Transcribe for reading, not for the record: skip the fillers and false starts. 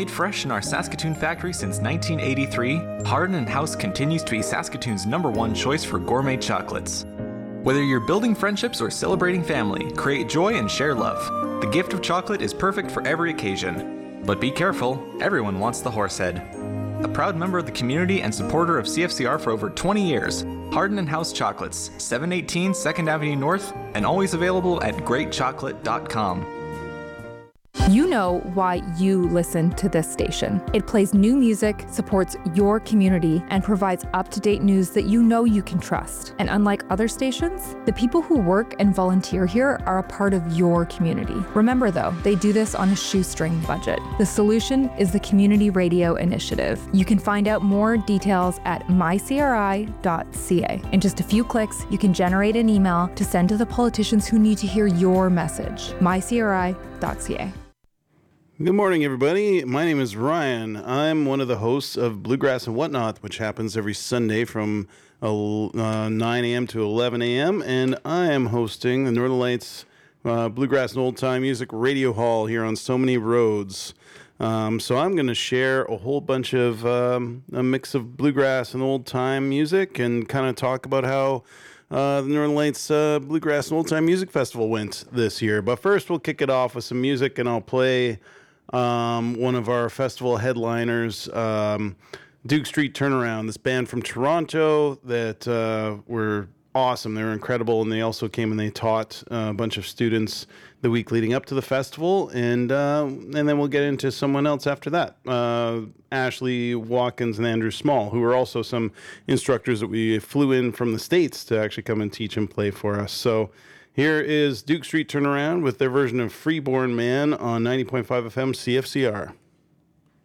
made fresh in our Saskatoon factory since 1983, Hardin & House continues to be Saskatoon's #1 choice for gourmet chocolates. Whether you're building friendships or celebrating family, create joy and share love. The gift of chocolate is perfect for every occasion. But be careful, everyone wants the horsehead. A proud member of the community and supporter of CFCR for over 20 years, Hardin & House Chocolates, 718 2nd Avenue North, and always available at greatchocolate.com. You know why you listen to this station. It plays new music, supports your community, and provides up-to-date news that you know you can trust. And unlike other stations, the people who work and volunteer here are a part of your community. Remember though, they do this on a shoestring budget. The solution is the Community Radio Initiative. You can find out more details at mycri.ca. In just a few clicks, you can generate an email to send to the politicians who need to hear your message. mycri.ca. Good morning, everybody. My name is Ryan. I'm one of the hosts of Bluegrass and Whatnot, which happens every Sunday from 9 a.m. to 11 a.m., and I am hosting the Northern Lights Bluegrass and Old Time Music Radio Hall here on So Many Roads. So I'm going to share a whole bunch of a mix of bluegrass and old time music and kind of talk about how the Northern Lights Bluegrass and Old Time Music Festival went this year. But first, we'll kick it off with some music, and I'll play one of our festival headliners, Duke Street Turnaround, this band from Toronto that were awesome. They were incredible, and they also came and they taught a bunch of students the week leading up to the festival, and then we'll get into someone else after that, Ashley Watkins and Andrew Small, who are also some instructors that we flew in from the States to actually come and teach and play for us. So here is Duke Street Turnaround with their version of Freeborn Man on 90.5 FM CFCR.